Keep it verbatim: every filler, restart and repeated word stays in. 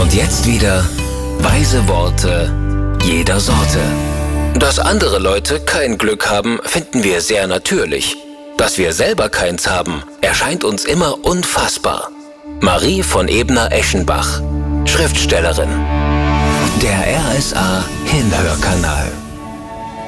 Und jetzt wieder weise Worte jeder Sorte. Dass andere Leute kein Glück haben, finden wir sehr natürlich. Dass wir selber keins haben, erscheint uns immer unfassbar. Marie von Ebner-Eschenbach, Schriftstellerin. Der R S A Hinhörkanal.